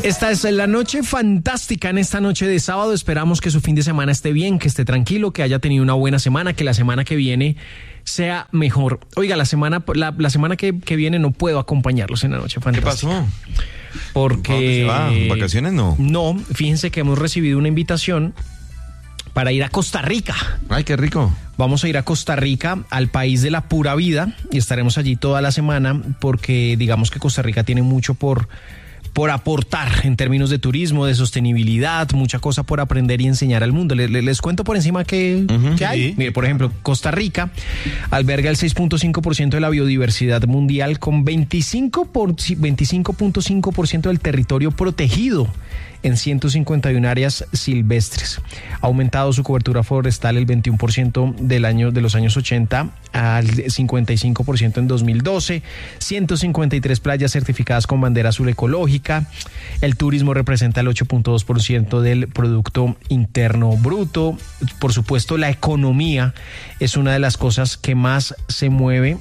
Esta es la noche fantástica en esta noche de sábado. Esperamos que su fin de semana esté bien, que esté tranquilo, que haya tenido una buena semana, que la semana que viene sea mejor. Oiga, la semana que viene no puedo acompañarlos en la noche fantástica. ¿Qué pasó? Porque... ¿Se va? ¿Vacaciones no? No, fíjense que hemos recibido una invitación para ir a Costa Rica. Ay, qué rico. Vamos a ir a Costa Rica, al país de la pura vida, y estaremos allí toda la semana porque digamos que Costa Rica tiene mucho por aportar en términos de turismo, de sostenibilidad, mucha cosa por aprender y enseñar al mundo. Les cuento por encima qué hay. Sí. Mire, por ejemplo, Costa Rica alberga el 6.5% de la biodiversidad mundial con 25.5% del territorio protegido en 151 áreas silvestres. Ha aumentado su cobertura forestal el 21% de los años 80 al 55% en 2012, 153 playas certificadas con bandera azul ecológica. El turismo representa el 8.2% del Producto Interno Bruto. Por supuesto, la economía es una de las cosas que más se mueve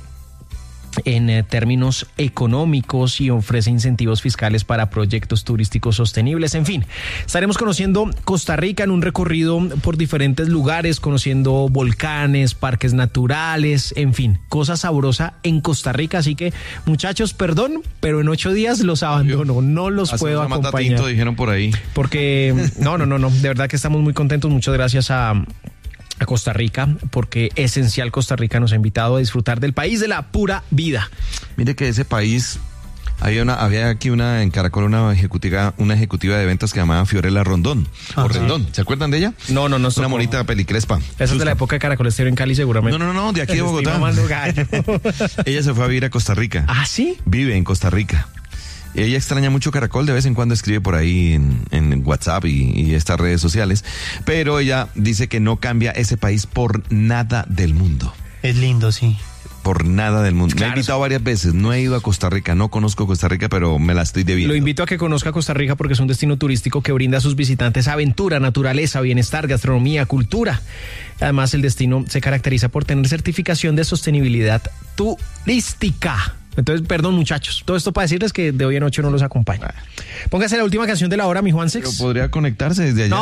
en términos económicos y ofrece incentivos fiscales para proyectos turísticos sostenibles. En fin, estaremos conociendo Costa Rica en un recorrido por diferentes lugares, conociendo volcanes, parques naturales, en fin, cosa sabrosa en Costa Rica. Así que, muchachos, perdón, pero en 8 días los abandono, no los puedo acompañar. Tinto, dijeron por ahí. Porque, no, de verdad que estamos muy contentos. Muchas gracias a Costa Rica, porque Esencial Costa Rica nos ha invitado a disfrutar del país de la pura vida. Mire que ese país, había aquí en Caracol una ejecutiva de ventas que llamaba Fiorella Rondón. Ah, o Rendón. ¿Se acuerdan de ella? No. Una monita pelicrespa. Esa es de la época de Caracol Estéreo en Cali, seguramente. No, de aquí de Bogotá. Estoy mamando gallo. Ella se fue a vivir a Costa Rica. ¿Ah, sí? Vive en Costa Rica. Ella extraña mucho Caracol, de vez en cuando escribe por ahí en WhatsApp y estas redes sociales, pero ella dice que no cambia ese país por nada del mundo. Es lindo, sí. Por nada del mundo. Claro. Me ha invitado varias veces, no he ido a Costa Rica, no conozco Costa Rica, pero me la estoy debiendo. Lo invito a que conozca Costa Rica porque es un destino turístico que brinda a sus visitantes aventura, naturaleza, bienestar, gastronomía, cultura. Además, el destino se caracteriza por tener certificación de sostenibilidad turística. Entonces, perdón, muchachos, todo esto para decirles que de hoy en 8 no los acompaño. Póngase la última canción de la hora, mi Juan Sex. Pero podría conectarse desde allá.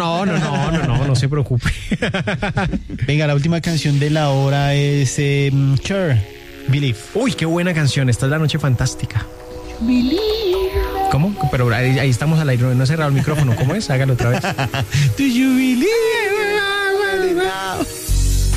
No se preocupe. Venga, la última canción de la hora es Cher, Believe. Uy, qué buena canción, esta es la noche fantástica. ¿Cómo? Pero ahí estamos al aire, no he cerrado el micrófono, ¿cómo es? Hágalo otra vez. Do you believe?